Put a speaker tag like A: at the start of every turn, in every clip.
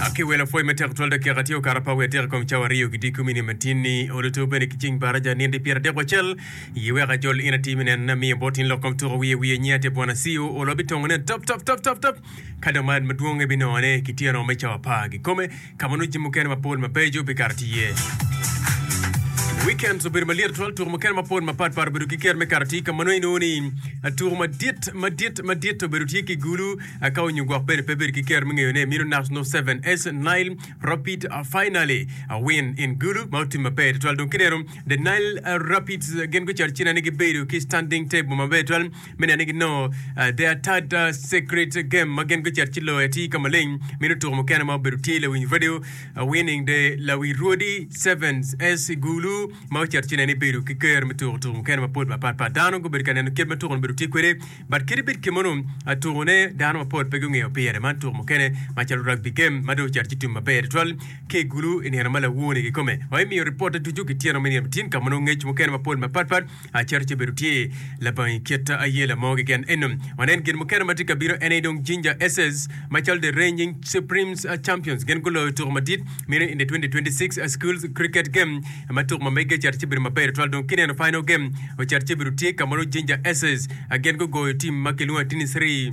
A: Akiwela foi meter tolda ke ratio karapa weter kom chawario gidiku mini matini oluto bene kiching baraja nende pira de wachel yewe rajol ina timine na mi botin lokom to wiye nyate bwana siu olobitongone top kadamad madwonge binone kitiano mecha pagi kome kamanu jimukene mapol mabejo bikartiye weekend so bir malir tol tour mo ken ma pon ma pat par biru ki ker me karti ka mano inoni tour ma dit to biru ki gulu akaw ñu gox ben pe bir ki ker mi ngene minu national 7s Nile Rapid finally a win in gulu mauti ma pe tol don kinerum the Nile Rapids gen go char china ngi beru ki standing table ma be tol men ngi no their third secret game ma gen go char chilo eti kamaleng minu tour mo ken ma biru ti le win video winning the Lawi Rodi 7s gulu ma charchina ni beru ki ker metour ken ma pod ma pat dano go berkane no ker metour beru ti kwere but kiribit kemono atone dano ma pod pe ngi opere man tour mo kene ma chal rugby game ma do charchitum ma ber tol ke gulu in hera mala woni ki come wai mi report tu juki tieno meni tin kamono ngech mo ken ma pod ma pat a charchi beru ti la ban ketta ayela mo gen enum wanen gen mo ken ma tika biro ene dong jinja ss ma chal the reigning supremes champions gen gulo tour ma dit meni in the 2026 schools cricket game ma tour ma mega charchi bir maber twal don kinen final game o charchi bir tie kamaro jinja ss again go team makelua tinisri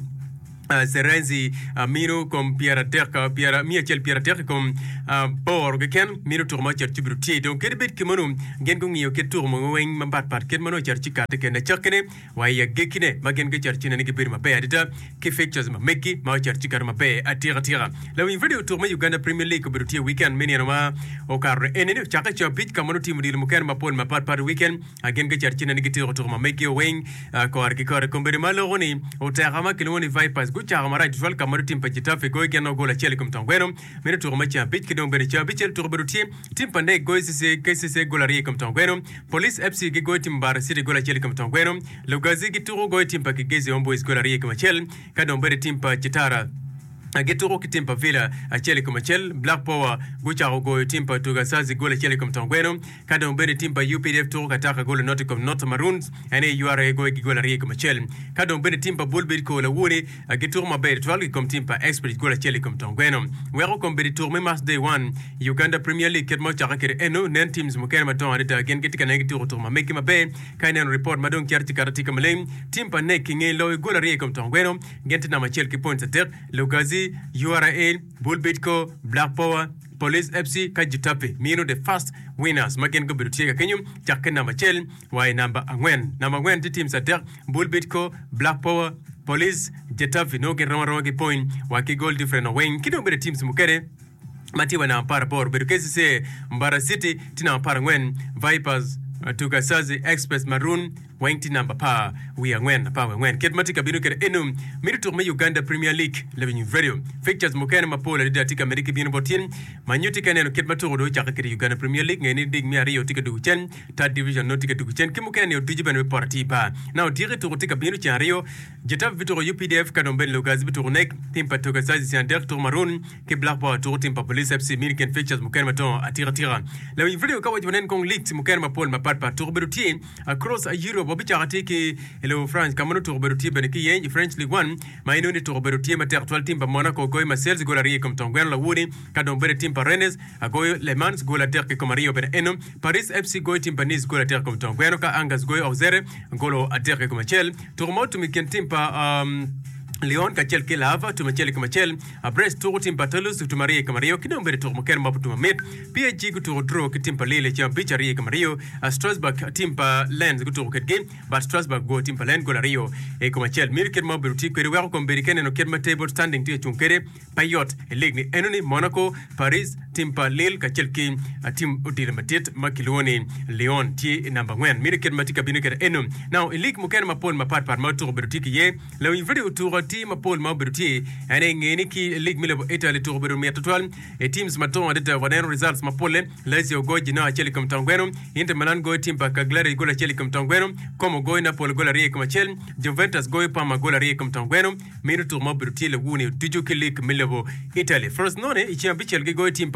A: Serenzi Mino com Pierre Michel Pierre com Bor ken Mino tour ma charchi bir tie donc kedebet kemono gen go ngiyo ke tour mo wen mambat pat ken mano charchi ka te ken chakene waya gekine magen ge charchi ne ke bir maber dita ke fixtures ma meki ma charchi kar maber atira la win video tour ma Uganda Premier League bir tie weekend meni ma o kar enene chaka chapit kamano team dil mo ken ma pol ma pat weekend again ge charchi ne ke tour ma meki wen ko ar ki kar ko bir maloni o tarama keloni Vipers Gucha mara jwal kamar tim pajita fe go geno gola chele kum tangweno mene to ma cha bit kidon bere cha bichel to beruti tim pande go se gola ri kum tangweno Police FC ge go tim bar city gola chele kum tangweno Lugazi gi to go tim pa geze omboys gola ri kum chel kadon bere tim pa chitara Geturo kitimpa vila achele kumachel Black Power gucha go timpa tugasazi gola chele kumtangweno kada umbere timpa UPDF to kataka gola not Maroons ane URA go gola rie kumachel kada umbere timpa Bulbit ko la woni geturo maber twalgi kom timpa Expert gola chele kumtangweno wero kombere tour me match day 1 Uganda Premier League ketmo chakere eno nen teams mukena maton adita again getika na geturo to mameki mabe kainen report madon kyarti karati kamalem timpa nekinge lo gola rie kumtangweno gentina machel ki points attack Lugazi URA, Bulbitco, Black Power, Police FC, Kajitape, Mino the first winners. Magen go birutiega kenyum, Jakena Machel, why number Angwen. Number 1 teams at Bulbitco, Black Power, Police, Jetafe, no get wrong point, waki goal different away. Kido be teams mukere. Matiwa na ampara bor, berukezi se Mbara City, tina ampara ngwen, Vipers, Tugasazi, Express Maroon, Wangti number pa we are when Ketmatika Binuker enum Miruto Uganda Premier League living video fixtures Mokana Mapola Tika America Binobotin Manutika and Ketmatoro Jakari Uganda Premier League and dig me Rio Tika Duchen third division no Tika Duchen Kimukani or Digiban report tipa now Tiri to Tika Binucha Rio Jeta Vito UPDF Kanomben Lugaz Vitonek Timpa Tugasazi and Delta Maroon Ke Blackboard to Timpa Police FC American fixtures Mokamaton Atira Living video coverage when Kong leaks Mokana Mapol Mapapa Turberuti across Europe Bicha tiki hello France kamano to beruti beneki yen French League 1 maino ni to beruti mater 12 team ba Monaco goy ma sales gola rie comme tongwen la woni kadon bere team pa Rennes agoy Le Mans gola ter ke comme Rio ben enom Paris FC goy team pa Nice gola ter comme tongwen ka Angers goy Auxerre golo ater ke comme Chel tourmout mi ken team pa Leon kachel ke lava tumachel kamachel Brest to team Patulus tumarie kamario kidombere to moken maputu met PSG to draw team pa Lille cha bicharie kamario Strasbourg team pa Lens to game but Strasbourg go team pa Lens gola Rio e kamachel mirket mabuti kwere wa ko berikene no ketma table standing to chunkere Payot league enoni Monaco Paris team pa Lille kachel ki team utile matet makiloni Leon ti number 1 mirket matika binukere enum now league moken mapol mapat par moto berutiki ye le video tour team Paul Mabuti and Niki League Milo Italy to Berumiatwal, a teams Maton at the Vaden results Mapole, Lazio Gojina Chelicum Tanguenum, Inter Milan go team Pacaglari Gola Chelicum Tanguenum, Como Goina Pol Gola Comachel, Juventus Go Pama Gola Comtanguenum, Minuto Mabuti Laguni, Tujuki League Milo Italy. First none, Ichiambichel go team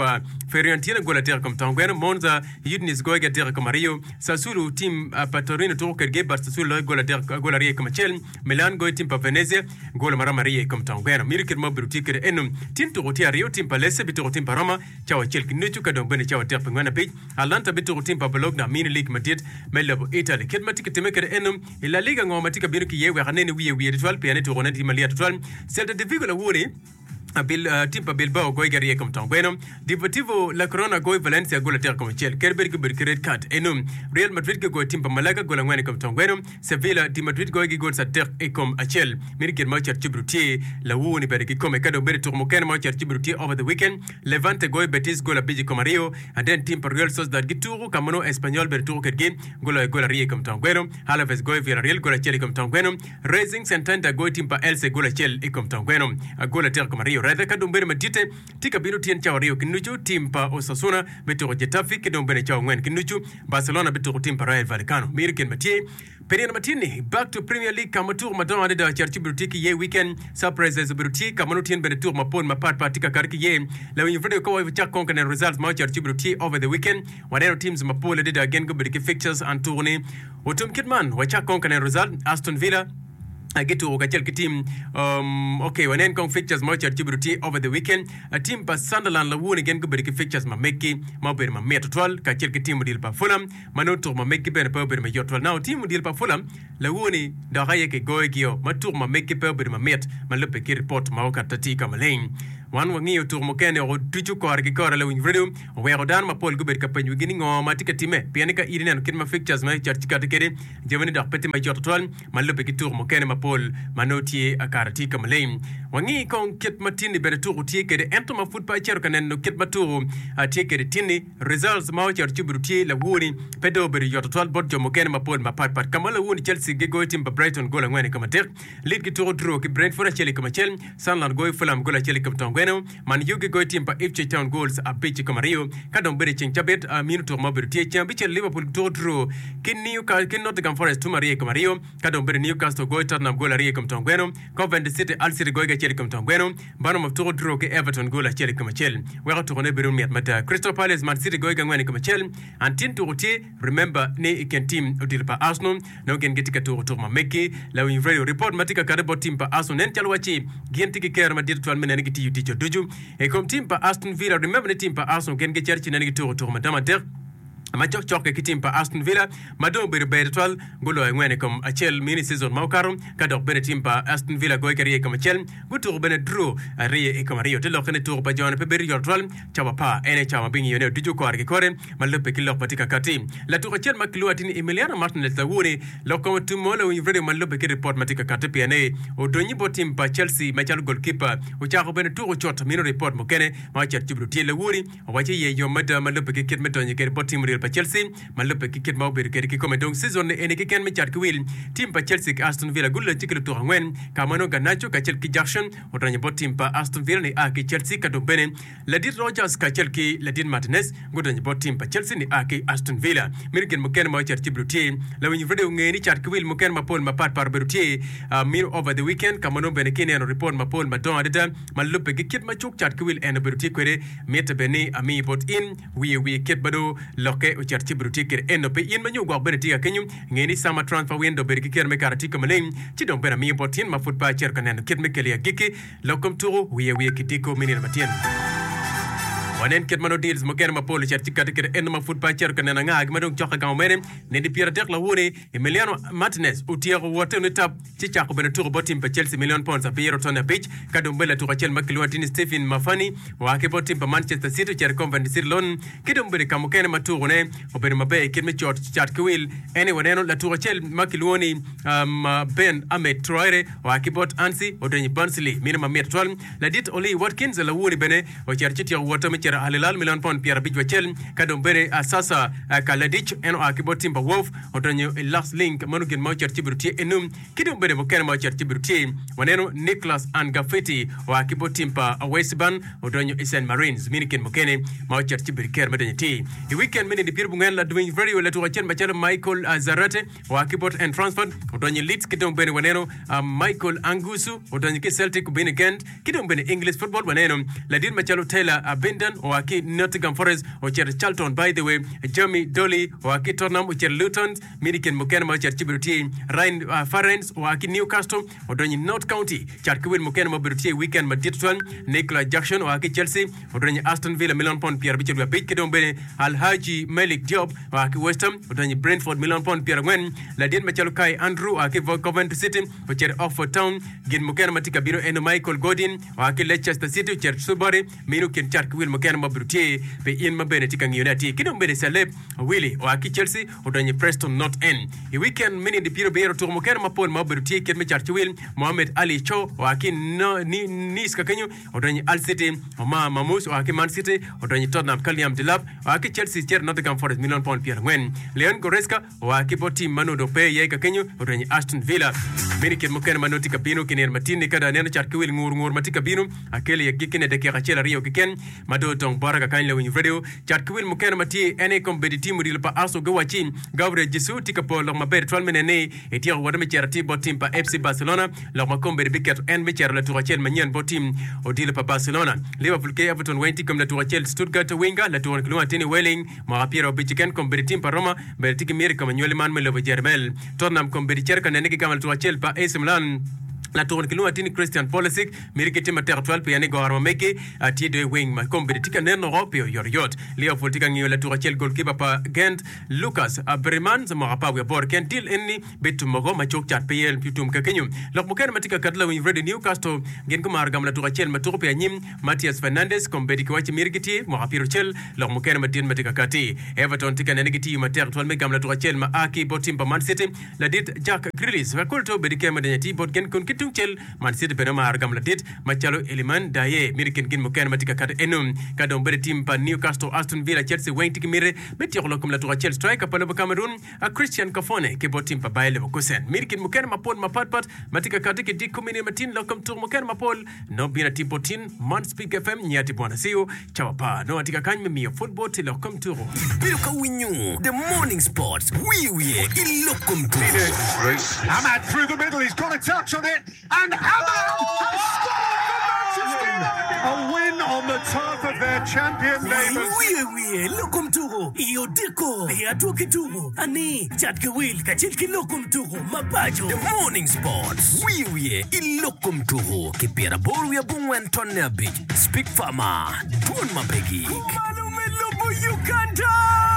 A: timpa Fiorentina gola ter kom tangwena Monza Udinese gola ter kom Mario Sassuolo tim Patorino to kerge Sassuolo gola ter gola rie kom Chel Milan gola timpa Venezia gola mara Maria kom tangwena mirikir mo bruti kere enum tim to tia Rio timpa Lecce bito timpa Roma chawa Chel kinuchu ka don bene chawa ter pengwana page Atalanta bito timpa Bologna mini league Madrid melabo Italy ketmatika temekere enum ila liga ngomatika biruki yewe kanene wiye ritual piane to ronati malia ritual Celta de Vigo la woni timpa Bilbao goy gariye kom tangweno Deportivo La Corona goy Valencia gola ter kom Chel Kerber ke red card enum Real Madrid ke goy timpa Malaga gola ngwane kom tangweno Sevilla di Madrid goy gol sa ter e kom Achel mirker ma cher Chibruti la woni berki kom e kado ber turmo ken ma cher Chibruti over the weekend Levante goy Betis gola biji kom Rio and then timpa Real Sociedad gituru kamano Espanyol ber turu kerge gola riye kom tangweno Alaves goy Villarreal gola Chel kom tangweno Racing Santander goy timpa Elche gola Chel e kom tangweno gola ter kom Rio Rada kadombere matite tika binu tien chawa Rio kinuchu timpa Osasuna betoro Getafe kidombere chawa ngwen kinuchu Barcelona betoro timpa Rayo Vallecano mirken matie Periana matini back to Premier League kamatur madon adeda charchi brutiki ye weekend surprises bruti kamanu tien benetur mapon mapat patika karki ye la winfredo ko vicha konkane results ma charchi bruti over the weekend whatever teams mapole did again go bidiki fixtures and tourney otum kidman wacha konkane result Aston Villa I get to Okachel team. Okay, when end fixtures match at Djibouti over the weekend. A team pa Sunderland la won again go beri fixtures ma meki ma ber ma met 12 ka Chelsea team deal pa Fulham manoto ma meki ben pa ber ma yot 12 now team deal pa Fulham la woni da haye ke go gio ma tour ma meki pa ber ma met ma lepe ki report ma ka tati ka maleng wan wangi tour mo kene o tuju ko arki ko la win video we rodan ma pol go ber ka penyu gini ngo ma tika time pianika irinen kin ma fixtures ma Chelsea ka tekere jevani da peti ma yot 12 ma lepe ki tour mo kene ma Paul Manotie akarati kamalein wangi kon ket matini bere turu tie kede entoma football cher kanen no ket maturu tie kede tini results ma cher Djibouti la woni pedo bere yot 12 bot jomo ken ma Paul ma pat kamala woni Chelsea ge go timba Brighton gola ngwane kamatek lead ki turu draw ki Brentford cheli kamachel Sunderland go Fulham gola cheli kamtongweno Man U ge go timba Ipswich Town goals a bichi kamario kadon bere chinchabet minuto ma bere tie champion Liverpool turu draw kin Newcastle kin Nottingham Forest tumari kamario kadon bere Newcastle go Tottenham gola rie kom tongweno Coventry City Al City goiga cheli kom tongweno bano of toro draw ke Everton gola cheli kom chel wera to ne beru miat mata Crystal Palace Man City goiga ngwane kom chel antin to ti remember ne iken team odil pa Arsenal no gen getika to ma meki la win radio report matika karebo team pa Arsenal nen chalwachi genti ke ker ma dir to men ne giti yuti joduju e kom team pa Aston Villa remember ne team pa Arsenal gen ge cherchi ne giti to ma damater ma chok ke team pa Aston Villa madon ber betwal golo ngene kom achel mini season mawkarum kadok bene team pa Aston Villa goy kariye kom achel gutur bene draw riye e kom rio telo kene tour pa jon pe ber yotwal chawa pa ene chawa bingi yone dijo ko arke kore malope kilo patika kati la tour achel makilo atini Emiliano Martinez la woni lokom tumola win vrede malope ke report matika kati piane o donyi bo team pa Chelsea ma chal goalkeeper o chawo bene tour chot mino report mo kene ma chal Djibouti la woni wache ye yo mada malope ke ket metonye ke report team pa Chelsea malope ki ket ma ber ke ki comme donc saison ene ke ken me chat ki wil team pa Chelsea Aston Villa gulle tikle to ngwen kamano ganacho ka Chelsea Jackson o tanye bo team pa Aston Villa ni a ki Chelsea ka do bene la dit Rogers ka Chelsea la dit Martinez godanye bo team pa Chelsea ni a ki Aston Villa mirken mo ken ma chat Djibouti la wini vrede ngeni chat ki wil mo ken ma Paul ma pat par beruti mir over the weekend kamano bene ken no report ma Paul ma don adeta malope ki ket ma chuk chat ki wil en beruti kwere meta bene ami bot in we ket bado loke o chat Djibouti ker eno pe in manyu gwa bere tia kenyu ngeni sama transfer window bere ki ker me karati kamalen ti don bere mi bot in ma football cher kanen ket me kelia giki lokom turu we kitiko minir matien wanen ket mano deals mo ken ma polo cher tikati ker en ma football cher kanen nga ag madon choka gaw meren ne di pierre tek la woni Emiliano Martinez o tiero wote ne tap ci chako bene tour botim pa Chelsea million pounds a piero ton a pitch kado mbela tour chel makilwatini Stephen Mafani wa ke botim pa Manchester City cher Coventry City lon kido mbere kam ken ma tour ne o bene mabe ken me chot chat ko wil anyway no la tour chel makilwoni Ben Ahmed Traore wa ke bot Ansi o denyi Barnsley minima met 12 la dit Oli Watkins la woni bene o cher ci tiero wote me Al Hilal million pound Pierre Bijwachel kadon bere asasa Kaladic eno akibotim ba Wolf otonyo last link manugen maucher Djibouti enum kidon bere moken maucher Djibouti waneno Nicholas Angafeti wa akibotim pa Westban otonyo Isen Marines miniken mokene maucher Djibouti ker medanyati the weekend mini dipir bungan la doing very well to wachel machalo Michael Zarate wa akibot and transfer otonyo Leeds kidon bere waneno Michael Angusu otonyo ke Celtic bene Kent kidon bene English football waneno la din machalo Taylor Abendan waki Nottingham Forest ocher Charlton by the way Jamie Dolly waki Tottenham ocher Luton Miriken Mukena ocher Chiburuti Ryan Farrens waki Newcastle odonyi North County Charkwin Mukena Maburuti weekend maditwan Nicola Jackson waki Chelsea odonyi Aston Villa Milan Pond Pierre Bichel Bit Kedombele Alhaji Malik Diop waki West Ham odonyi Brentford Milan Pond Pierre Gwen Ladin Machalukai Andrew waki Coventry City ocher Oxford Town Gin Mukena Matika Biro and Michael Godin waki Leicester City ocher Subari Minu Ken Charkwin Mukena Maburuti pe in Mabene Tikang United Kedombele Celeb Willie waki Chelsea odonyi Preston North End I weekend mini di Piro Bero to Mukena Mapon Maburuti Ken Charkwil Mohamed Ali Cho waki Nice Kakenyu odonyi Al City Oma Mamus waki Man City odonyi Tottenham Kaliam Delap waki Chelsea cher Nottingham Forest Milan Pond Pierre Gwen Leon Goreska waki Boti Manu Dope Ye Kakenyu odonyi Aston Villa Miriken Mukena Manoti Kapino Kiner Matini Kada Nena Charkwil Ngur Matika Bino Akeli Yakikine de Kachela Rio Kiken Mado Tong Baraka Kainla Win Radio Charkwil Mukena Mati ene competitive Rilpa Aso Gawachi Gavre Jesu Tikapo Logmaber 12 Menene Etia Wadame Charati Botim pa FC Barcelona Logmacombe Biket and Mecher La Tourachel Manian Botim Odile pa Barcelona Liverpool K Everton Wenti comme La Tourachel Stuttgart Winga La Tour Cluatini Welling Marapiro Bichiken competitive pa Roma Bertiki Mir comme Nyoleman Melo Germel Tottenham competiteur Kaneneki Kamal Tourachel pa AC Milan La tour kilua tini Christian Pulisic mirikiti matertual pe yani gorma meke ati de wing ma competitika neno ropio yoriot Liverpool tika ngiyo la tour chel goalkeeper pa Gent Lucas Breman zama rapa we bor kentil enni betu mogo ma chok chat peyel pitum ka kenyu lok moker matika kadla wing ready Newcastle gen ko mar gam la tour chel ma tour pe nyim Matias Fernandes competitika wachi mirikiti mo rapiro chel lok moker matin matika kati Everton tika nenegiti matertual me gam la tour chel ma aki botim pa Man City la dit Jack Grealish wa kulto bedike madenyati bot gen kon Chel Man City penoma argam la dit Machalo Eliman Daye Miriken kin Mukena matika kat enum kadon bere team pa Newcastle Aston Villa Chelsea Wayne Mire meti yolo kum la tour Chelsea striker pa Cameroon a Christian Kafone ke botim pa Bayer Leverkusen Miriken Mukena mapon mapat matika kat ke dik komini matin lokum tour Mukena mapol no bina tipotin Man Speak FM nyati bwana sio chawapa no atika kanyme mi football til lokum tour
B: Biruka winyu the morning sports we ilokum tour
C: Ahmad through the middle, he's got a touch on it, and Ahmad has scored a win on the turf of their champion neighbours.
B: We lokum tour iyo diko ya toki tour ani chatka will kachilki lokum tour mabajo the morning sports we ilokum tour kipira boru ya bungwen tonne beach speak farmer don mapegi kumalume lobo Uganda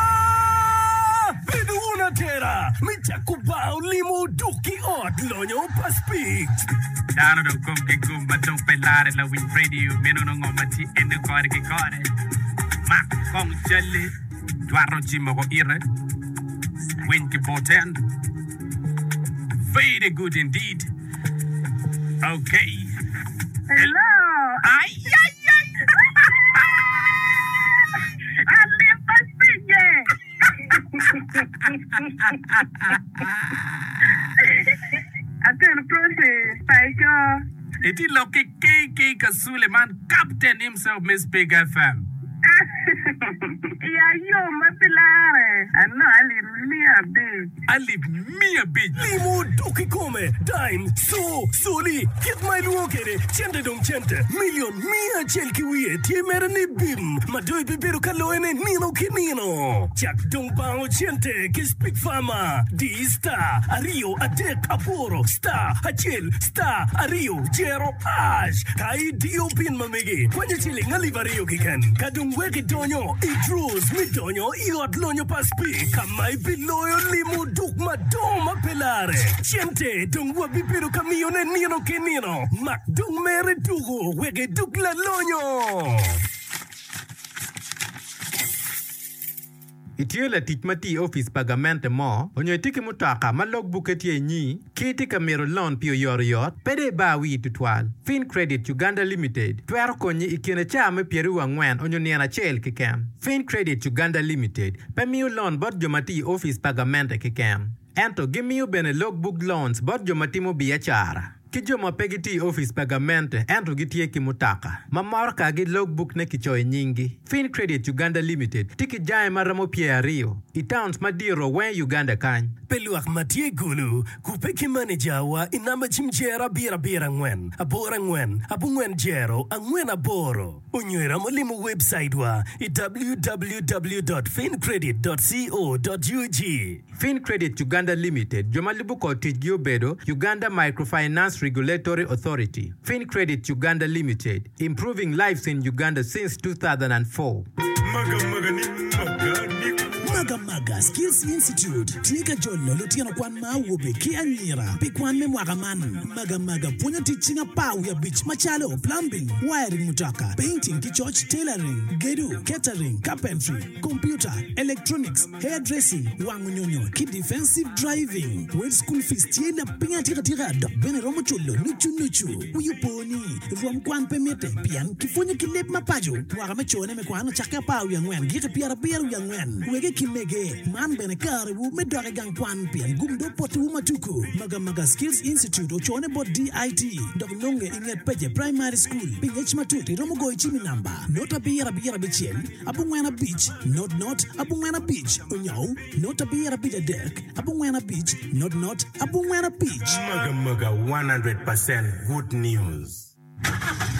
B: Biduna Terra, Michakuba, Limo, Duki, Ot, Lonyo, Paspik.
D: Dano do Gomke Gumba, don't pelare la win radio, Menonomati, and the Korki Kore. Ma, Kong Jelly, Dwaro Jimo Ire, Winky Boten. Very good indeed. Okay.
E: Hello.
D: Ay.
E: I live by Spinge. I tell the process, Tiger.
D: It is like KK Kasuleman, Captain himself, Miss Big FM.
E: Yeah, yo, my pilare. I know I live me a bit.
D: I live me a bit.
B: Limo, Duki Come, Dime, Soli, get my luokere, Chente, Million, Mia Chelkiwi, Timerani Bim, Madoi Bibiru Kaloene, Nino Kinino, Jack Dongbao Chente, Kispik Fama, D Star, Ario, Adek Aporo, Star, Hachil, Star, Ario, Jero, Ash, Kai Dio Pin Mamigi, when you're chilling, Alivario Kikan, Kadung Weki Donyo, Idrus, Midonyo, Iot Lonyo Paspi, Kamai Biloyo Limo Duk Madoma Pelare, Chente, Dungwa Bibiru Kamione Nino Kenino, Mac Dung Mere Dugo, Wege Duk La Lonyo.
F: Itiola titmati office pagamente mo, onyo tiki mutaka ma logbook etie nyi, kiti kamero loan pio yoriot, pede bawi tutwal. Fin Credit Uganda Limited, tuero konyi ikine chame pieru wangwen onyo niana chel kikem. Fin Credit Uganda Limited, pemiu loan bot jomati office pagamente kikem. Ento gimiu bene logbook loans bot jomati mo biachara. Kijoma pegiti office pagamente ento gitie kimutaka. Mamorka gi logbook ne kichoy nyingi. Fin Credit Uganda Limited tiki jae maramo pia rio. Itowns madiro wen Uganda kany.
B: peluak matie gulu kupeki manager wa inama chimjera bira ngwen abora ngwen abungwen jero angwen aboro unywera molimu website wa www.fincredit.co.ug.
F: FinCredit Uganda Limited, Jomalibu Cottage Giobedo, Uganda Microfinance Regulatory Authority. FinCredit Uganda Limited, improving lives in Uganda since 2004.
G: Maga Skills Institute Tika Jollo Lutiano Kwan Mawube Kianira Pikwan Memwagaman Maga Punya teaching a power beach machalo plumbing wiring mutaka painting kichurch tailoring gedu catering carpentry computer electronics hairdressing wangunyonyo kid defensive driving with school fees tienda pinga tira bene romo chulo nuchu uyuponi rom kwan pemete pian kifunya kilep mapajo mwagame chone mekwana chaka power yangwen gita piara yangwen wege kimege man bene karibu medore gang kwan pian gumdo potu matuku Maga Skills Institute ochone bot DIT dognonge inget peje primary school pingech matuti romo go ichimi namba nota bira bichel abungwena beach not abungwena beach onyaw nota bira dek abungwena beach not abungwena beach
H: Maga 100% good news.